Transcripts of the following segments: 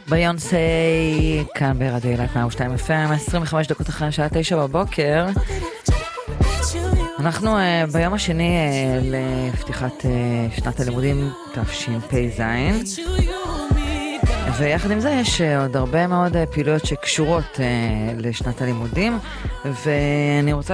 ביונסי, כאן ברדיו אילת 102 FM, 25 דקות אחרי השעה 9 בבוקר. אנחנו ביום השני לפתיחת שנת הלימודים תשפ"ז, ויחד עם זה יש עוד הרבה מאוד פעילויות שקשורות לשנת הלימודים, ואני רוצה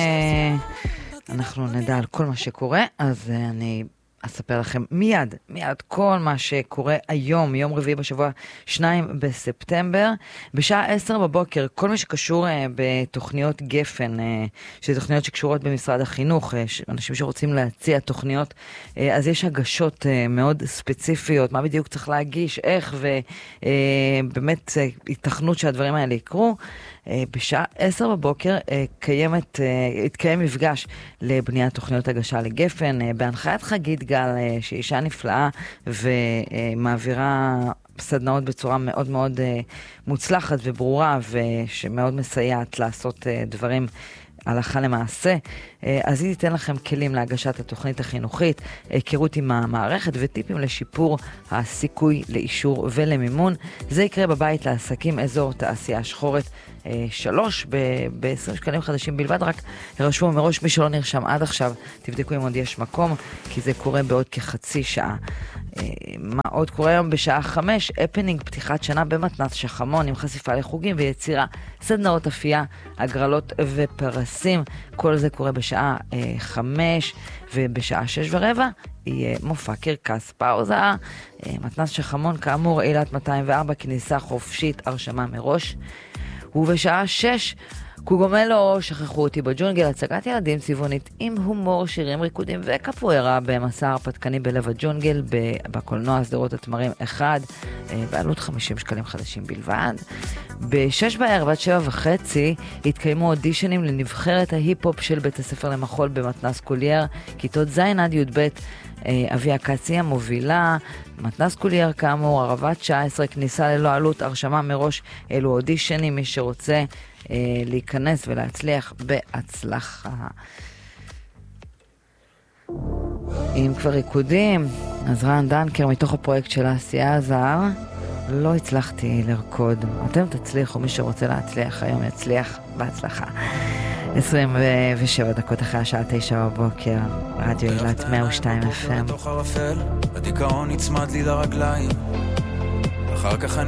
שאנחנו נדע על כל מה שקורה, אז אני אספר לכם מיד כל מה שקורה היום, יום רביעי בשבוע 2 בספטמבר, בשעה 10 בבוקר, כל מה שקשור בתוכניות גפן, שזה תוכניות שקשורות במשרד החינוך, אנשים שרוצים להציע תוכניות, אז יש הגשות מאוד ספציפיות, מה בדיוק צריך להגיש, איך, ובאמת התכנות שהדברים האלה יקרו. בשעה 10 בבוקר התקיים מפגש לבניית תוכניות הגשה לגפן, בהנחיית חגית גל, שהיא אישה נפלאה ומעבירה סדנאות בצורה מאוד מאוד מוצלחת וברורה, ושמאוד מסייעת לעשות דברים הלכה למעשה. אז היא תיתן לכם כלים להגשת התוכנית החינוכית, היכרות עם המערכת וטיפים לשיפור הסיכוי לאישור ולמימון. זה יקרה בבית לעסקים, אזור תעשייה שחורת 3 ב-20 שקלים חדשים בלבד. רק הרשמו מראש, מי שלא נרשם עד עכשיו, תבדקו אם עוד יש מקום, כי זה קורה בעוד כחצי שעה. מה עוד קורה היום בשעה 5? הפנינג, פתיחת שנה במתנ"ס שחמון, עם חשיפה לחוגים ויצירה, סדנאות אפייה, הגרלות ופרסים. כל זה קורה בשעה 5, ובשעה 6:15 יהיה מופע קרקס פאוזה. מתנ"ס שחמון, כאמור, אילת 204, כניסה חופשית, הרשמה מראש. ובשעה 6, קוגומלו, שכחו אותי בג'ונגל, הצגת ילדים צבעונית עם הומור, שירים, ריקודים וקפוארה במסע הרפתקני בלב הג'ונגל, בקולנוע סדרות התמרים 1, בעלות 50 שקלים חדשים בלבד. ב-6 בערב עד 7:30 התקיימו אודישנים לנבחרת ההיפ-הופ של בית הספר למחול במתנ"ס קולייר, כיתות ז' עד י"ב. אביה קצי המובילה, מתנ"ס קולייר כאמור, ערבה 19, כניסה ללא עלות, הרשמה מראש. אלו אודישנים, מי שרוצה להיכנס ולהצליח בהצלחה. אם כבר ריקודים, אז רן דנקר מתוך הפרויקט של העשייה הזר, לא הצלחתי לרקוד. אתם תצליחו, מי שרוצה להצליח היום יצליח, בהצלחה. 27 דקות אחרי השעה 9 בבוקר, רדיו אילת 102 FM. הדיכאון נצמד לי לרגליים, אחר כך אני